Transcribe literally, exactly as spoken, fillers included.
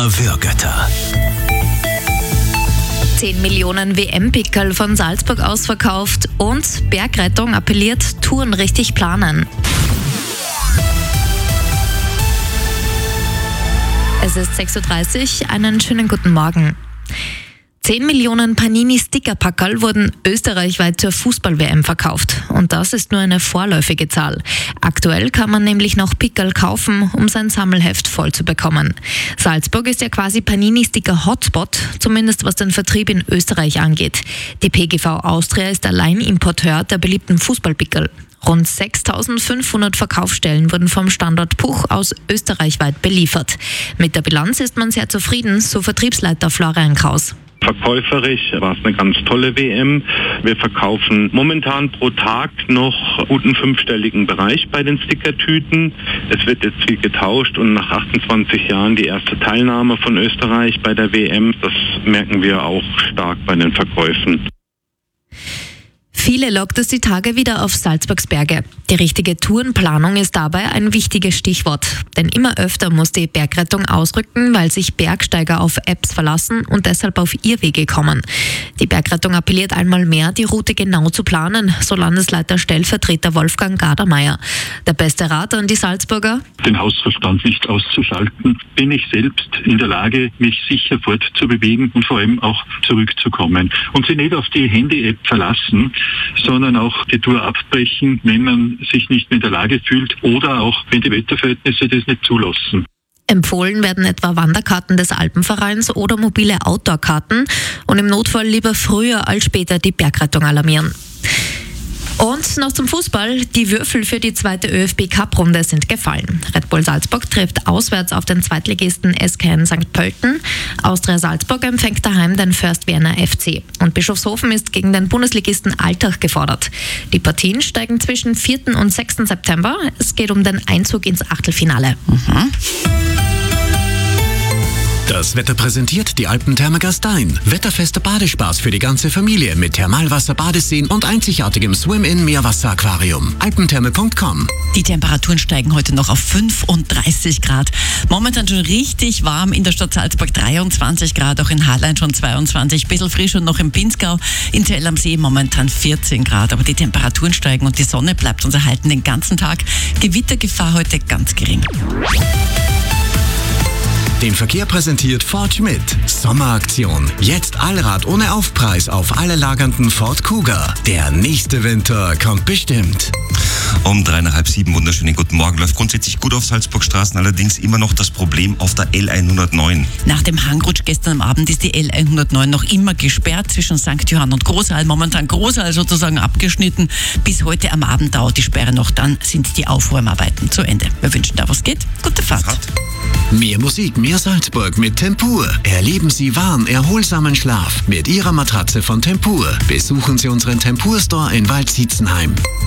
Sommer-Würgötter. zehn Millionen W M-Pickerl von Salzburg ausverkauft und Bergrettung appelliert, Touren richtig planen. Es ist sechs Uhr dreißig, einen schönen guten Morgen. zehn Millionen Panini-Sticker-Packerl wurden österreichweit zur Fußball-W M verkauft. Und das ist nur eine vorläufige Zahl. Aktuell kann man nämlich noch Pickerl kaufen, um sein Sammelheft voll zu bekommen. Salzburg ist ja quasi Panini-Sticker-Hotspot, zumindest was den Vertrieb in Österreich angeht. Die P G V Austria ist Alleinimporteur der beliebten Fußball-Pickerl. Rund sechstausendfünfhundert Verkaufsstellen wurden vom Standort Puch aus österreichweit beliefert. Mit der Bilanz ist man sehr zufrieden, so Vertriebsleiter Florian Kraus. Verkäuferisch war es eine ganz tolle W M. Wir verkaufen momentan pro Tag noch guten fünfstelligen Bereich bei den Stickertüten. Es wird jetzt viel getauscht und nach achtundzwanzig Jahren die erste Teilnahme von Österreich bei der W M. Das merken wir auch stark bei den Verkäufen. Viele lockt es die Tage wieder auf Salzburgs Berge. Die richtige Tourenplanung ist dabei ein wichtiges Stichwort. Denn immer öfter muss die Bergrettung ausrücken, weil sich Bergsteiger auf Apps verlassen und deshalb auf Irrwege kommen. Die Bergrettung appelliert einmal mehr, die Route genau zu planen, so Landesleiter Stellvertreter Wolfgang Gardermeier. Der beste Rat an die Salzburger? Den Hausverstand nicht auszuschalten. Bin ich selbst in der Lage, mich sicher fortzubewegen und vor allem auch zurückzukommen. Und sie nicht auf die Handy-App verlassen, sondern auch die Tour abbrechen, wenn man sich nicht mehr in der Lage fühlt oder auch, wenn die Wetterverhältnisse das nicht zulassen. Empfohlen werden etwa Wanderkarten des Alpenvereins oder mobile Outdoor-Karten und im Notfall lieber früher als später die Bergrettung alarmieren. Und noch zum Fußball. Die Würfel für die zweite ÖFB-Cup-Runde sind gefallen. Red Bull Salzburg trifft auswärts auf den Zweitligisten S K N Sankt Pölten. Austria Salzburg empfängt daheim den First Vienna F C. Und Bischofshofen ist gegen den Bundesligisten Altach gefordert. Die Partien steigen zwischen vierten und sechsten September. Es geht um den Einzug ins Achtelfinale. Mhm. Das Wetter präsentiert die Alpentherme Gastein. Wetterfester Badespaß für die ganze Familie mit Thermalwasser, Badeseen und einzigartigem Swim-In-Meerwasser-Aquarium. alpentherme punkt com. Die Temperaturen steigen heute noch auf fünfunddreißig Grad. Momentan schon richtig warm in der Stadt Salzburg, dreiundzwanzig Grad, auch in Hallein schon zweiundzwanzig, bisschen frisch und noch im Pinzgau, in Zell am See momentan vierzehn Grad. Aber die Temperaturen steigen und die Sonne bleibt uns erhalten den ganzen Tag. Gewittergefahr heute ganz gering. Den Verkehr präsentiert Ford Schmidt. Sommeraktion. Jetzt Allrad ohne Aufpreis auf alle lagernden Ford Kuga. Der nächste Winter kommt bestimmt. Um drei nach halb sieben, wunderschönen guten Morgen. Läuft grundsätzlich gut auf Salzburgstraßen, allerdings immer noch das Problem auf der L hundertneun. Nach dem Hangrutsch gestern am Abend ist die L hundertneun noch immer gesperrt zwischen Sankt Johann und Großaal. Momentan Großaal sozusagen abgeschnitten. Bis heute am Abend dauert die Sperre noch, dann sind die Aufräumarbeiten zu Ende. Wir wünschen, da was geht. Gute Fahrt. Mehr Musik, mehr Salzburg mit Tempur. Erleben Sie warm, erholsamen Schlaf mit Ihrer Matratze von Tempur. Besuchen Sie unseren Tempur-Store in Waldsietzenheim.